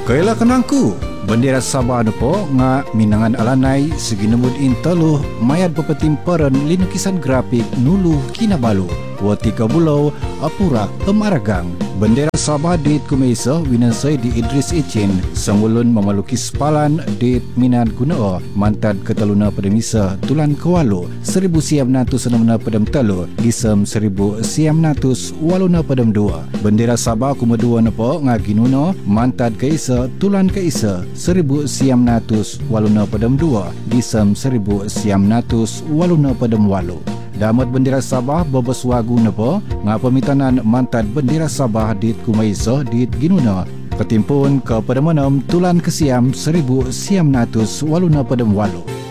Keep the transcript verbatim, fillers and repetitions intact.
Kailah kenangku, bendera Sabah depo nga minangan alanai segi nemud intaluh mayat pepetim peren linukisan grafik nulu kinabalu. Watika bulau apurak emaragang. Bendera Sabah dit kumeisa winansai di Idris Icin sangulun memalukis palan dit minan gunao mantad ketaluna pada misa tulan kewalu seribu siam natus enam padam telu gisem seribu siam natus waluna padam dua. Bendera Sabah kumedua nepo ngaginuno mantad keisa tulan keisa seribu siam natus waluna padam dua gisem seribu siam natus waluna padam walu. Damat bendera Sabah bobos wagu nepo ngapamitanan mantad bendera Sabah dit kumaiso dit ginuna ketimpun ke pada menem tulan kesiam seribu siam natus waluna padam walu.